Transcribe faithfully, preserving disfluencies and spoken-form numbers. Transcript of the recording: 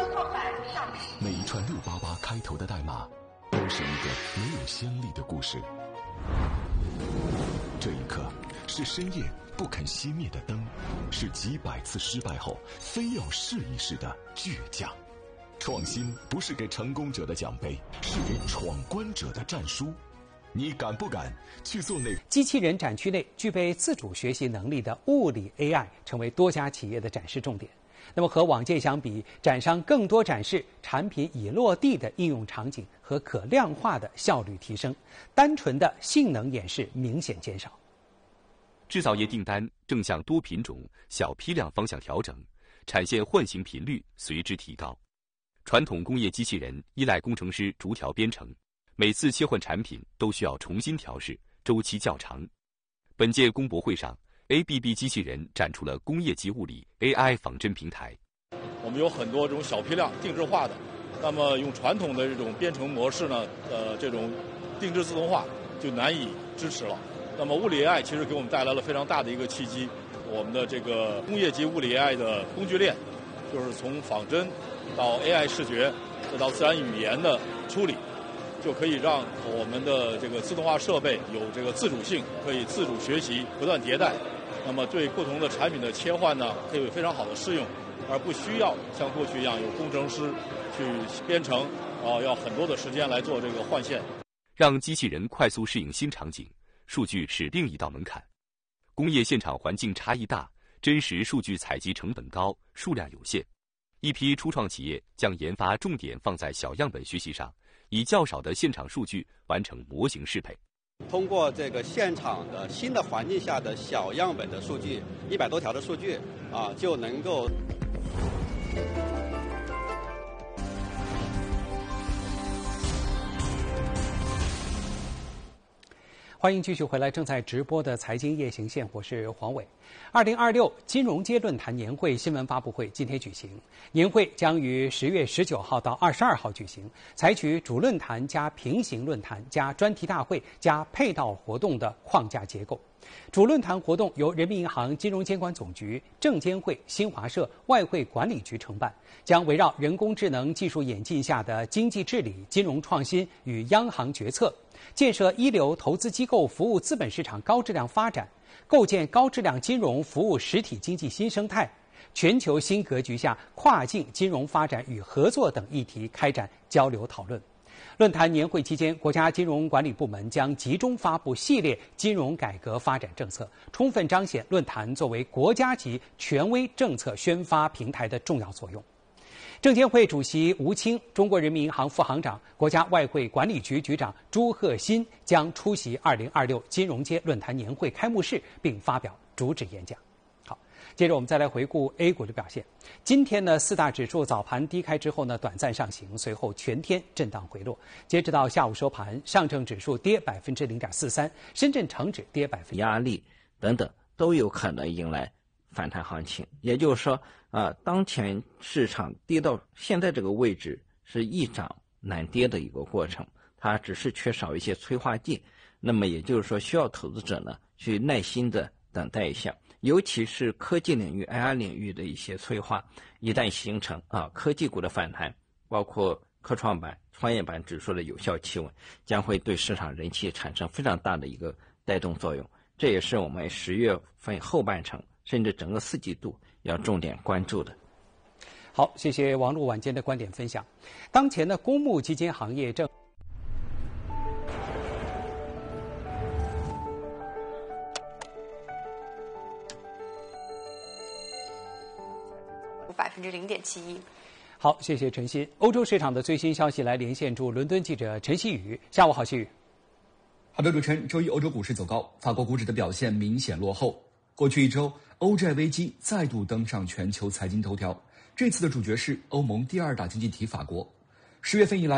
每一串六八八开头的代码，都是一个没有先例的故事。这一刻，是深夜不肯熄灭的灯，是几百次失败后非要试一试的倔强。创新不是给成功者的奖杯，是给闯关者的战书。你敢不敢去做那？ 机器人展区内具备自主学习能力的物理 A I 成为多家企业的展示重点。那么和往届相比，展商更多展示产品已落地的应用场景和可量化的效率提升，单纯的性能演示明显减少。 制造业订单正向多品种、小批量方向调整，产线换新频率随之提高。传统工业机器人依赖工程师逐条编程，每次切换产品都需要重新调试，周期较长。本届工博会上 ，A B B 机器人展出了工业级物理 A I 仿真平台。 我们有很多这种小批量定制化的，那么用传统的这种编程模式呢，呃，这种定制自动化就难以支持了。那么物理 A I 其实给我们带来了非常大的一个契机，我们的这个工业级物理 A I 的工具链，就是从仿真到 A I 视觉，再到自然语言的处理，就可以让我们的这个自动化设备有这个自主性，可以自主学习、不断迭代。那么对不同的产品的切换呢，可以有非常好的适用，而不需要像过去一样有工程师去编程，啊、呃，要很多的时间来做这个换线。 让机器人快速适应新场景，数据是另一道门槛。工业现场环境差异大，真实数据采集成本高，数量有限。一批初创企业将研发重点放在小样本学习上，以较少的现场数据完成模型适配。 通过这个现场的新的环境下的小样本的数据，一百多条的数据啊，就能够。 欢迎继续回来，正在直播的财经夜行线，我是黄伟。二零二六金融街论坛年会新闻发布会今天举行，年会将于十月十九号到二十二号举行，采取主论坛加平行论坛加专题大会加配套活动的框架结构。主论坛活动由人民银行金融监管总局、证监会、新华社、外汇管理局承办，将围绕人工智能技术演进下的经济治理、金融创新与央行决策，建设一流投资机构服务资本市场高质量发展，构建高质量金融服务实体经济新生态，全球新格局下跨境金融发展与合作等议题开展交流讨论。论坛年会期间，国家金融管理部门将集中发布系列金融改革发展政策，充分彰显论坛作为国家级权威政策宣发平台的重要作用。证监会主席吴清、中国人民银行副行长、国家外汇管理局局长朱鹤新将出席二零二六金融街论坛年会开幕式，并发表主旨演讲。好，接着我们再来回顾 A 股的表现。今天呢，四大指数早盘低开之后呢，短暂上行，随后全天震荡回落。截止到下午收盘，上证指数跌百分之零点四三，深圳成指跌百分之压力等等都有可能迎来反弹行情。也就是说啊，当前市场跌到现在这个位置是易涨难跌的一个过程，它只是缺少一些催化剂。那么也就是说，需要投资者呢去耐心的等待一下，尤其是科技领域、I R 领域的一些催化，一旦形成啊，科技股的反弹，包括科创板、创业板指数的有效企稳，将会对市场人气产生非常大的一个带动作用。这也是我们十月份后半程甚至整个四季度要重点关注的。 好，谢谢王璐晚间的观点分享。当前的公募基金行业正百分之零点七一。 好，谢谢陈鑫。欧洲市场的最新消息来连线驻伦敦记者陈希宇。下午好，希宇。 好的，主持人，周一欧洲股市走高，法国股指的表现明显落后。过去一周，欧债危机再度登上全球财经头条，这次的主角是欧盟第二大经济体法国。十月份以来，